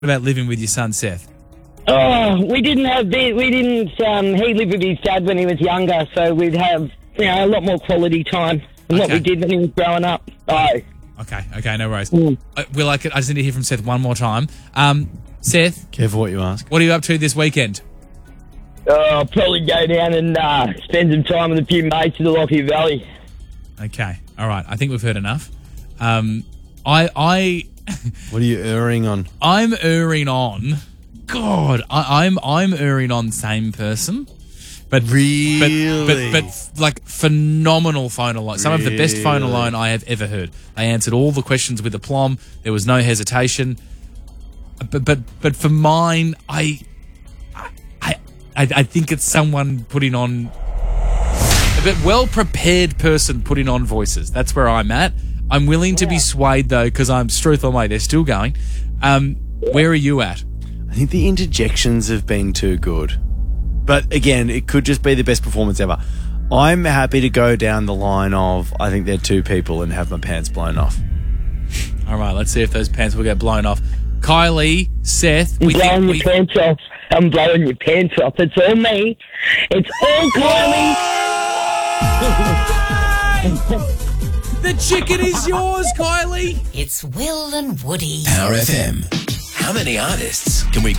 about living with your son, Seth? Oh, we didn't. He lived with his dad when he was younger, so we'd have a lot more quality time than what we did when he was growing up. Oh. Okay, no worries. I just need to hear from Seth one more time. Seth, careful what you ask. What are you up to this weekend? I'll probably go down and spend some time with a few mates in the Lockyer Valley. Okay, all right. I think we've heard enough. I What are you erring on? I'm erring on. God, I'm erring on same person. But really, but like phenomenal phone alone. Some of the best phone alone I have ever heard. They answered all the questions with aplomb. There was no hesitation. But for mine, I think it's someone putting on a well prepared person putting on voices. That's where I'm at. I'm willing to be swayed though because I'm Struth on way. They're still going. Where are you at? I think the interjections have been too good. But again, it could just be the best performance ever. I'm happy to go down the line of I think they're two people and have my pants blown off. All right, let's see if those pants will get blown off. Kylie, Seth, I'm blowing your pants off. I'm blowing your pants off. It's all me. It's all Kylie. The chicken is yours, Kylie. It's Will and Woody. Power FM. How many artists can we